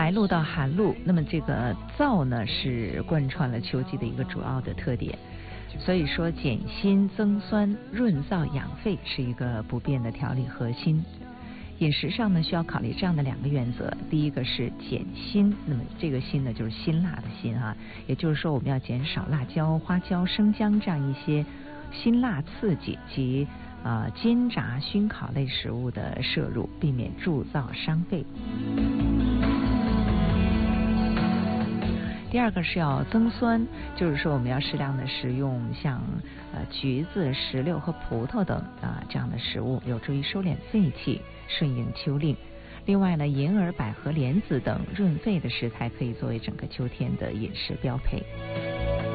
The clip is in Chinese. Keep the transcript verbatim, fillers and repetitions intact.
白露到寒露，那么这个燥呢是贯穿了秋季的一个主要的特点。所以说减辛增酸润燥养肺是一个不变的调理核心。饮食上呢需要考虑这样的两个原则，第一个是减辛，那么这个辛呢就是辛辣的辛啊，也就是说我们要减少辣椒、花椒、生姜这样一些辛辣刺激及呃煎炸熏烤类食物的摄入，避免助燥伤肺。第二个是要增酸，就是说我们要适量的食用像呃橘子、石榴和葡萄等啊、呃、这样的食物，有助于收敛肺气，顺应秋令。另外呢，银耳、百合、莲子等润肺的食材可以作为整个秋天的饮食标配。